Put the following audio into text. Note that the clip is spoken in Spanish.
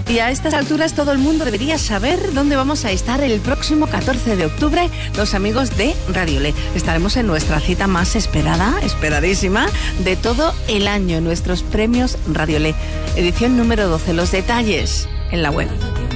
Y a estas alturas todo el mundo debería saber dónde vamos a estar el próximo 14 de octubre los amigos de Radiolé. Estaremos en nuestra cita más esperadísima de todo el año, nuestros premios Radiolé. Edición número 12. Los detalles en la web.